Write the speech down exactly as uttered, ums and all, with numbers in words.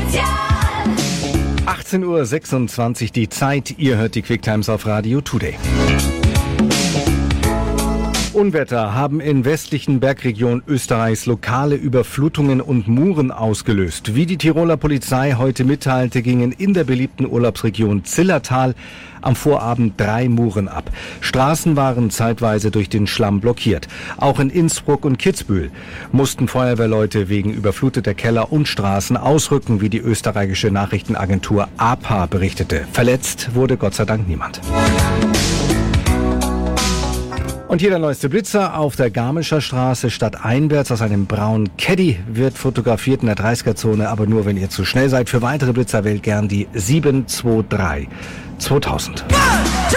achtzehn Uhr sechsundzwanzig die Zeit. Ihr hört die Quick Times auf Radio Today. Unwetter haben in westlichen Bergregionen Österreichs lokale Überflutungen und Muren ausgelöst. Wie die Tiroler Polizei heute mitteilte, gingen in der beliebten Urlaubsregion Zillertal am Vorabend drei Muren ab. Straßen waren zeitweise durch den Schlamm blockiert. Auch in Innsbruck und Kitzbühel mussten Feuerwehrleute wegen überfluteter Keller und Straßen ausrücken, wie die österreichische Nachrichtenagentur A P A berichtete. Verletzt wurde Gott sei Dank niemand. Und hier der neueste Blitzer auf der Garmischer Straße stadteinwärts aus einem braunen Caddy wird fotografiert in der dreißiger-Zone, aber nur wenn ihr zu schnell seid. Für weitere Blitzer wählt gern die sieben zwei drei zweitausend.